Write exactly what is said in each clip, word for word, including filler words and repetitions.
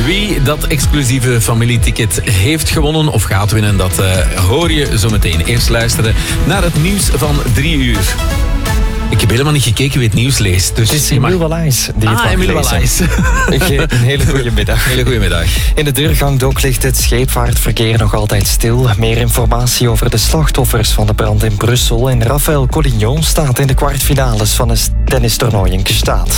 Wie dat exclusieve familieticket heeft gewonnen of gaat winnen, dat uh, hoor je zo meteen. Eerst luisteren naar het nieuws van drie uur. Ik heb helemaal niet gekeken wie het nieuws leest. Dus het is Emile mag... Wallace die het ah, mag Emile lezen. Wallace. Een hele goede middag. Hele goede middag. In de Deurgangdok ligt het scheepvaartverkeer nog altijd stil. Meer informatie over de slachtoffers van de brand in Brussel. En Raphaël Collignon staat in de kwartfinales van het tennistoernooi in Gstaad.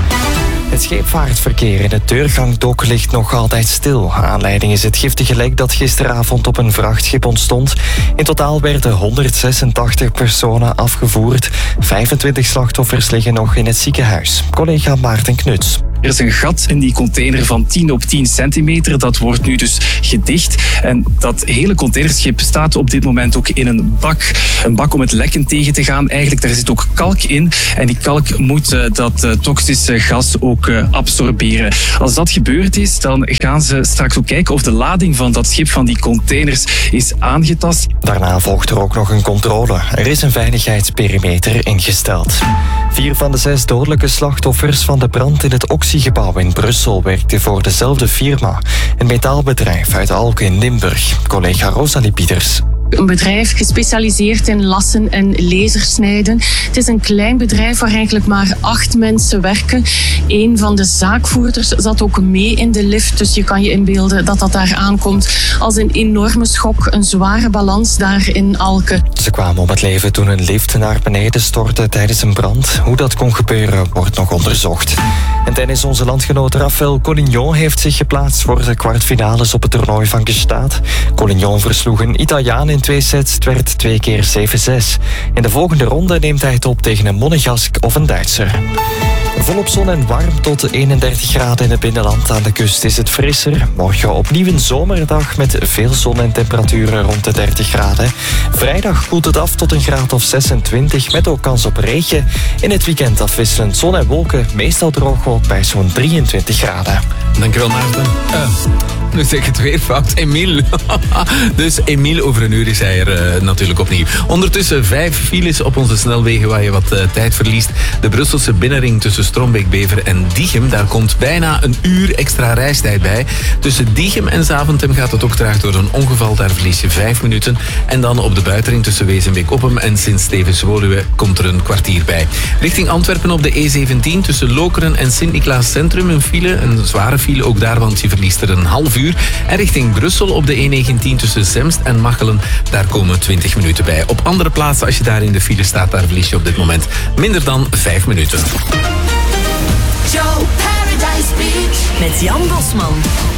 Het scheepvaartverkeer in het Deurgangdok ligt nog altijd stil. Aanleiding is het giftige lek dat gisteravond op een vrachtschip ontstond. In totaal werden honderdzesentachtig personen afgevoerd. vijfentwintig slachtoffers liggen nog in het ziekenhuis. Collega Maarten Knuts. Er is een gat in die container van tien op tien centimeter. Dat wordt nu dus gedicht. En dat hele containerschip staat op dit moment ook in een bak. Een bak om het lekken tegen te gaan. Eigenlijk, daar zit ook kalk in. En die kalk moet uh, dat uh, toxische gas ook uh, absorberen. Als dat gebeurd is, dan gaan ze straks ook kijken of de lading van dat schip, van die containers, is aangetast. Daarna volgt er ook nog een controle. Er is een veiligheidsperimeter ingesteld. Vier van de zes dodelijke slachtoffers van de brand in het Oxygebouw in Brussel werkten voor dezelfde firma. Een metaalbedrijf uit Alken in Limburg. Collega Rosalie Pieters. Een bedrijf gespecialiseerd in lassen en lasersnijden. Het is een klein bedrijf waar eigenlijk maar acht mensen werken. Een van de zaakvoerders zat ook mee in de lift. Dus je kan je inbeelden dat dat daar aankomt als een enorme schok. Een zware balans daar in Alken. Ze kwamen om het leven toen een lift naar beneden stortte tijdens een brand. Hoe dat kon gebeuren wordt nog onderzocht. En tennis onze landgenoot Raphaël Collignon heeft zich geplaatst voor de kwartfinales op het toernooi van Gstaad. Collignon versloeg een Italiaan in twee sets. Het werd twee keer zeven zes. In de volgende ronde neemt hij het op tegen een Monegask of een Duitser. Volop zon en warm tot eenendertig graden in het binnenland. Aan de kust is het frisser. Morgen opnieuw een zomerdag met veel zon en temperaturen rond de dertig graden. Vrijdag koelt het af tot een graad of zesentwintig met ook kans op regen. In het weekend afwisselend zon en wolken, meestal droog ook bij zo'n drieëntwintig graden. Dankjewel, Maarten. Uh, nu zeg ik het weer fout. Emile. Dus Emile, over een uur is hij er uh, natuurlijk opnieuw. Ondertussen vijf files op onze snelwegen waar je wat uh, tijd verliest. De Brusselse binnenring tussen Strombeek-Bever en Diegem. Daar komt bijna een uur extra reistijd bij. Tussen Diegem en Zaventem gaat het ook traag door een ongeval. Daar verlies je vijf minuten. En dan op de buitenring tussen Wezenbeek-Oppem en Sint-Stevens-Woluwe komt er een kwartier bij. Richting Antwerpen op de E zeventien tussen Lokeren en Sint-Niklaas Centrum een file. Een zware file ook daar, want je verliest er een half uur. En richting Brussel op de E negentien tussen Zemst en Machelen. Daar komen twintig minuten bij. Op andere plaatsen, als je daar in de file staat, daar verlies je op dit moment minder dan vijf minuten. Joe Paradise Beach met Jan Bosman.